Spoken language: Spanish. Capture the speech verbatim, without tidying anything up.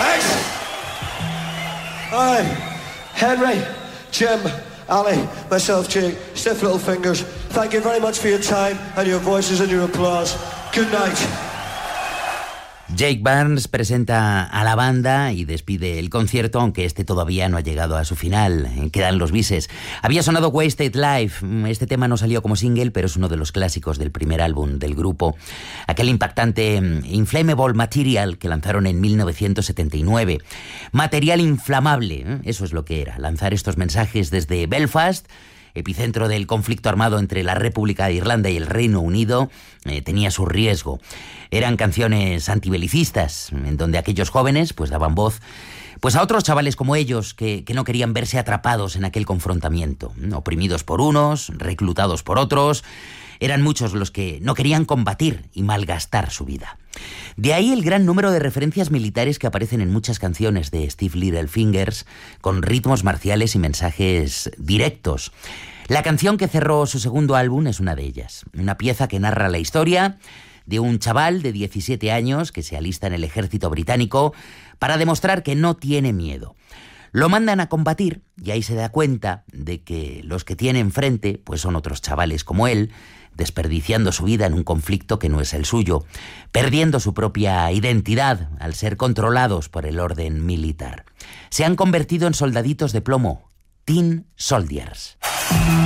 Thanks. All right, Henry, Jim, Ali, myself, Jake, stiff little fingers. Thank you very much for your time and your voices and your applause. Good night. Jake Barnes presenta a la banda y despide el concierto, aunque este todavía no ha llegado a su final. Quedan los bises. Había sonado Wasted Life. Este tema no salió como single, pero es uno de los clásicos del primer álbum del grupo. Aquel impactante Inflammable Material que lanzaron en mil novecientos setenta y nueve. Material inflamable, eso es lo que era. Lanzar estos mensajes desde Belfast, epicentro del conflicto armado entre la República de Irlanda y el Reino Unido, eh, tenía su riesgo. Eran canciones antibelicistas, en donde aquellos jóvenes pues daban voz pues a otros chavales como ellos que, que no querían verse atrapados en aquel confrontamiento, oprimidos por unos, reclutados por otros. Eran muchos los que no querían combatir y malgastar su vida. De ahí el gran número de referencias militares que aparecen en muchas canciones de Steve Littlefingers, con ritmos marciales y mensajes directos. La canción que cerró su segundo álbum es una de ellas, una pieza que narra la historia de un chaval de diecisiete años que se alista en el ejército británico para demostrar que no tiene miedo. Lo mandan a combatir y ahí se da cuenta de que los que tiene enfrente pues son otros chavales como él, desperdiciando su vida en un conflicto que no es el suyo, perdiendo su propia identidad al ser controlados por el orden militar. Se han convertido en soldaditos de plomo, Tin Soldiers.